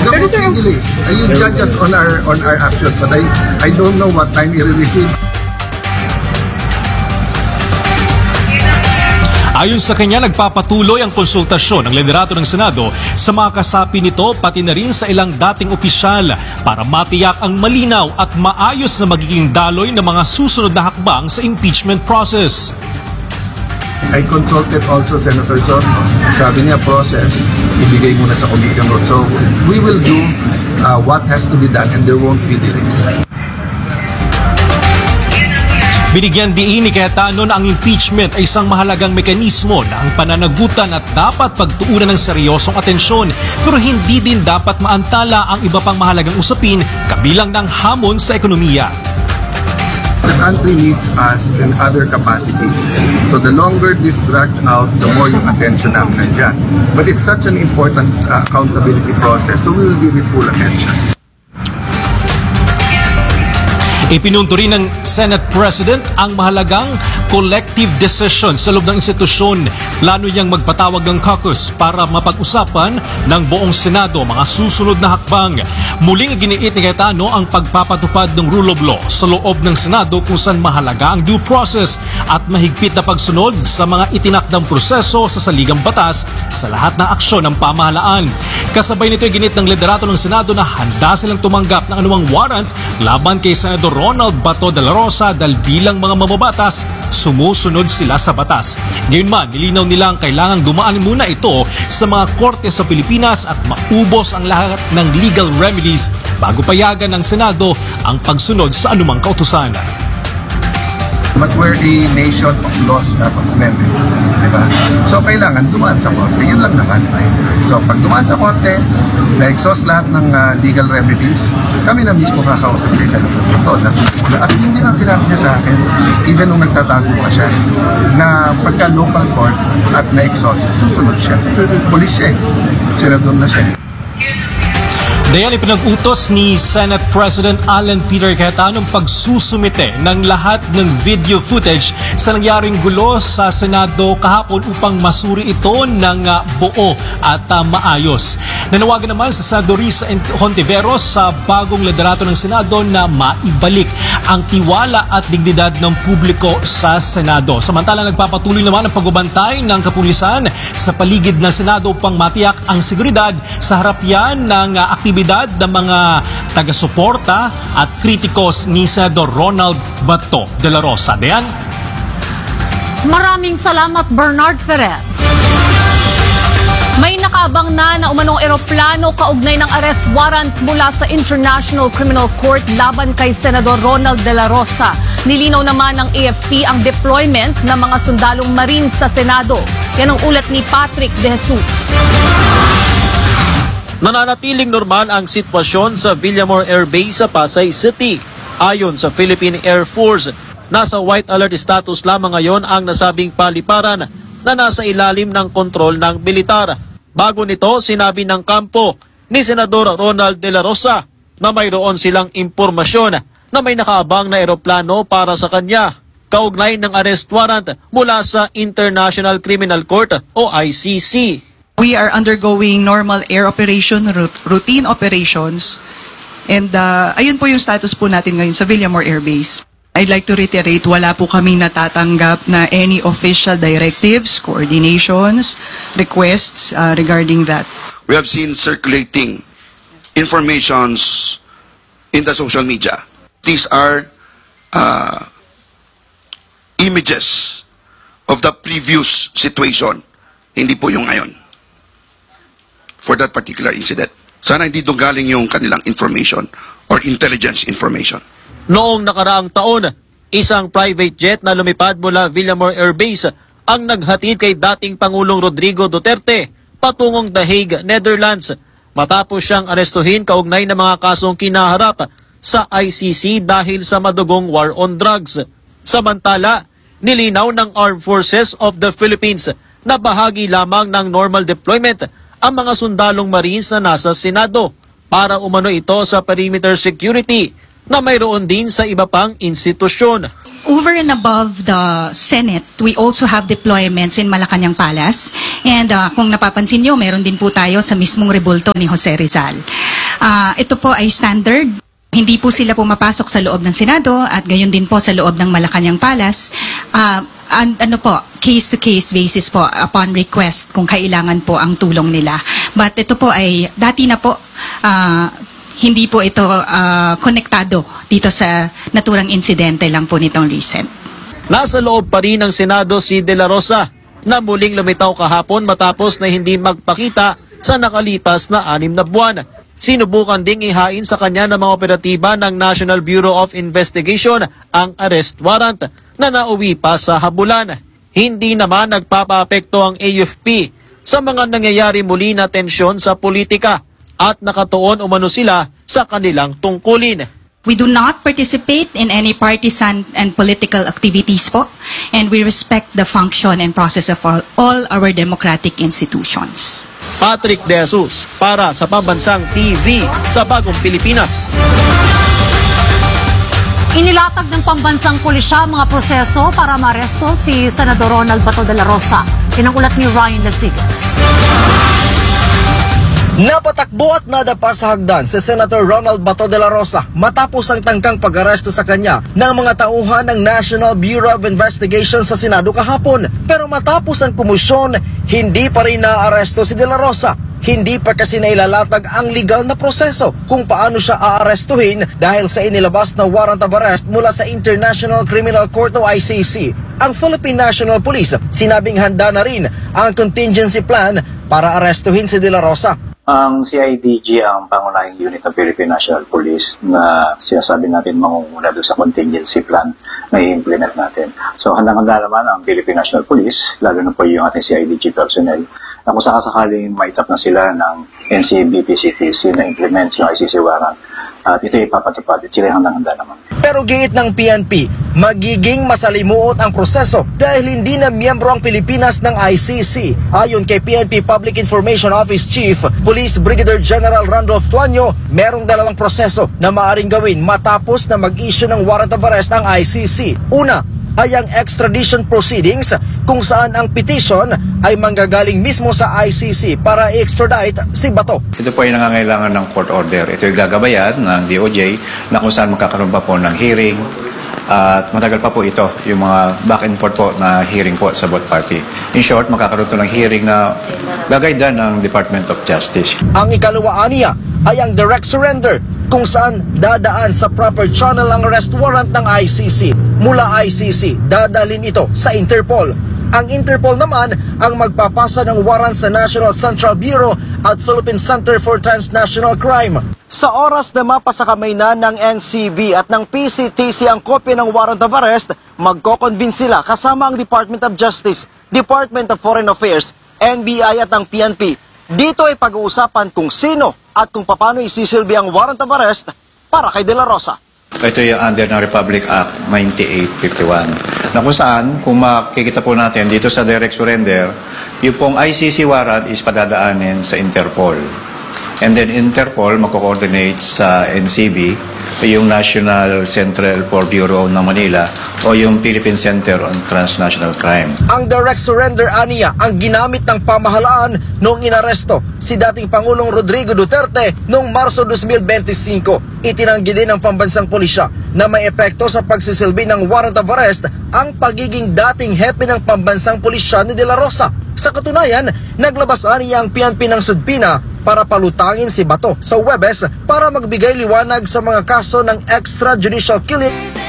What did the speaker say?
Pero sir, delays. You judge us on our actions, but I don't know what time i-receive. Ayon sa kanya, nagpapatuloy ang konsultasyon ng liderato ng Senado sa mga kasapi nito pati na rin sa ilang dating opisyal para matiyak ang malinaw at maayos na magiging daloy ng mga susunod na hakbang sa impeachment process. I consulted also Senator John. Sabi niya, process, ibigay muna sa committee on road. So we will do what has to be done and there won't be delays. Binigyan diin ni Cayetano na ang impeachment ay isang mahalagang mekanismo na ang pananagutan at dapat pagtuunan ng seryosong atensyon, pero hindi din dapat maantala ang iba pang mahalagang usapin kabilang ng hamon sa ekonomiya. The country needs us in other capacities. So the longer this drags out, the more yung attention namin nandiyan. But it's such an important accountability process, so we will give it full attention. Ipinunto rin ng Senate President ang mahalagang collective decision sa loob ng institusyon. Plano niyang magpatawag ng caucus para mapag-usapan ng buong Senado mga susunod na hakbang. Muling giniit ni Cayetano ang pagpapatupad ng rule of law sa loob ng Senado kung saan mahalaga ang due process at mahigpit na pagsunod sa mga itinakdang proseso sa saligang batas sa lahat ng aksyon ng pamahalaan. Kasabay nito ay ginit ng liderato ng Senado na handa silang tumanggap ng anumang warrant laban kay Senador Ronald Bato de la Rosa dahil bilang mga mababatas, sumusunod sila sa batas. Gayunman, nilinaw nila ang kailangang dumaan muna ito sa mga korte sa Pilipinas at maubos ang lahat ng legal remedies bago payagan ng Senado ang pagsunod sa anumang kautusan. But we're a nation of laws, not of men. Diba? So kailangan dumaan sa korte. Yun lang naman. So pag dumaan sa korte, na-exhaust lahat ng legal remedies, kami na mismo kakausap kay Senator Bato. At hindi lang sinabi niya sa akin, even nung nagtatago pa siya, na pagka local court at na-exhaust, susunod siya. Police siya. Senador na siya. Dayan ipinag-utos ni Senate President Alan Peter Cayetano ang pagsusumite ng lahat ng video footage sa nangyaring gulo sa Senado kahapon upang masuri ito ng buo at maayos. Nanawagan naman sa Senador Risa Hontiveros sa bagong liderato ng Senado na maibalik ang tiwala at dignidad ng publiko sa Senado. Samantala, nagpapatuloy naman ang pagbabantay ng kapulisan sa paligid ng Senado upang matiyak ang seguridad sa harap yan ng aktibidad ng mga taga-suporta at kritikos ni Senador Ronald Bato de la Rosa. Dayan? Maraming salamat, Bernard Ferrer. May nakaabang na umanong eroplano kaugnay ng arrest warrant mula sa International Criminal Court laban kay Senador Ronald de la Rosa. Nilinaw naman ng AFP ang deployment ng mga sundalong Marines sa Senado. Yan ang ulat ni Patrick De Jesus. Nananatiling normal ang sitwasyon sa Villamor Air Base sa Pasay City. Ayon sa Philippine Air Force, nasa white alert status lamang ngayon ang nasabing paliparan na nasa ilalim ng kontrol ng militar. Bago nito, sinabi ng kampo ni Senador Ronald de la Rosa na mayroon silang impormasyon na may nakaabang na eroplano para sa kanya, kaugnay ng arrest warrant mula sa International Criminal Court o ICC. We are undergoing normal air operation, routine operations, and ayun po yung status po natin ngayon sa Villamor Air Base. I'd like to reiterate, wala po kami natatanggap na any official directives, coordinations, requests regarding that. We have seen circulating informations in the social media. These are images of the previous situation, hindi po yung ngayon. For that particular incident. Sana hindi doon galing yung kanilang information or intelligence information. Noong nakaraang taon, isang private jet na lumipad mula Villamor Air Base ang naghatid kay dating Pangulong Rodrigo Duterte patungong The Hague, Netherlands, matapos siyang arestuhin kaugnay ng mga kasong kinaharap sa ICC dahil sa madugong war on drugs. Samantala, nilinaw ng Armed Forces of the Philippines na bahagi lamang ng normal deployment ang mga sundalong Marines na nasa Senado para umano ito sa perimeter security na mayroon din sa iba pang institusyon. Over and above the Senate, we also have deployments in Malacanang Palace. And kung napapansin nyo, meron din po tayo sa mismong rebulto ni Jose Rizal. Ito po ay standard. Hindi po sila pumapasok sa loob ng Senado at gayon din po sa loob ng Malacanang Palace. Case-to-case basis po upon request kung kailangan po ang tulong nila. But ito po ay dati na po, hindi po ito konektado dito sa naturang insidente lang po nitong recent. Nasa loob pa rin ng Senado si De La Rosa na muling lumitaw kahapon matapos na hindi magpakita sa nakalipas na 6 na buwan. Sinubukan ding ihain sa kanya ng mga operatiba ng National Bureau of Investigation ang arrest warrant na nauwi pa sa habulan. Hindi naman nagpapaapekto ang AFP sa mga nangyayari muli na tensyon sa politika at nakatuon umano sila sa kanilang tungkulin. We do not participate in any partisan and political activities po, and we respect the function and process of all our democratic institutions. Patrick De Jesus para sa Pambansang TV sa Bagong Pilipinas. Inilatag ng pambansang pulisya mga proseso para maaresto si Senador Ronald Bato de la Rosa. Yan ang ulat ni Ryan Lasigas. Napatakbo at nadapa sa hagdan si Senator Ronald Bato de la Rosa matapos ang tangkang pag-aresto sa kanya ng mga tauhan ng National Bureau of Investigation sa Senado kahapon. Pero matapos ang komisyon, hindi pa rin naaresto si de la Rosa. Hindi pa kasi nailalatag ang legal na proseso kung paano siya aarestuhin dahil sa inilabas na warrant of arrest mula sa International Criminal Court o ICC. Ang Philippine National Police sinabing handa na rin ang contingency plan para arestuhin si de la Rosa. Ang CIDG ang pangunahing unit ng Philippine National Police na sinasabi natin mangunguna doon sa contingency plan na i-implement natin. So handang-handa naman ang Philippine National Police, lalo na po yung ating CIDG personnel, na kung sakasakaling maitap na sila ng NCBP-CTC na implement yung ICC warrant. At ito ipapatupad at sila handang-handa naman. Pero giit ng PNP, magiging masalimuot ang proseso dahil hindi na miyembro ang Pilipinas ng ICC. Ayon kay PNP Public Information Office Chief Police Brigadier General Randolph Tuanyo, merong 2 proseso na maaaring gawin matapos na mag-issue ng warrant of arrest ang ICC. Una ay ang extradition proceedings kung saan ang petition ay manggagaling mismo sa ICC para i-extradite si Bato. Ito po ay nangangailangan ng court order. Ito ay gagabayan ng DOJ na kung saan magkakaroon pa po ng hearing at matagal pa po ito, yung mga back and forth po na hearing po sa both party. In short, magkakaroon po ng hearing na gagaydan ng Department of Justice. Ang ikalawa niya ay ang direct surrender kung saan dadaan sa proper channel ang arrest warrant ng ICC. Mula ICC, dadalhin ito sa Interpol. Ang Interpol naman ang magpapasa ng warrant sa National Central Bureau at Philippine Center for Transnational Crime. Sa oras na mapasa kamay na ng NCB at ng PCTC ang kopya ng warrant of arrest, magko-convince sila kasama ang Department of Justice, Department of Foreign Affairs, NBI at ang PNP. Dito ay pag-uusapan kung sino at kung paano isisilbi ang warrant of arrest para kay De La Rosa. Ito yung under ng Republic Act 9851 na kung saan, kung makikita po natin dito sa direct surrender, yung pong ICC warrant is padadaanin sa Interpol. And then Interpol magko-coordinate sa NCB, yung National Central for Bureau ng Manila o yung Philippine Center on Transnational Crime. Ang direct surrender aniya ang ginamit ng pamahalaan noong inaresto si dating Pangulong Rodrigo Duterte noong Marso 2025. Itinanggi din ng pambansang pulisya na may epekto sa pagsisilbi ng warrant of arrest ang pagiging dating hepe ng pambansang pulisya ni De La Rosa. Sa katunayan, naglabas aniya ang PNP ng sudpina para palutangin si Bato sa Huwebes para magbigay liwanag sa mga kaso ng extrajudicial killing